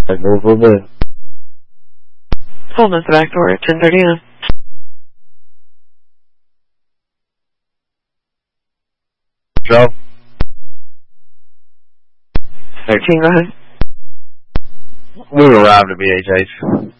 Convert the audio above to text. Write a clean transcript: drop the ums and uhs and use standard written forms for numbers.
Back door for a bit. Hold on at the back door at 10:30 a.m. Joe? 13, go ahead. We arrived at BHH.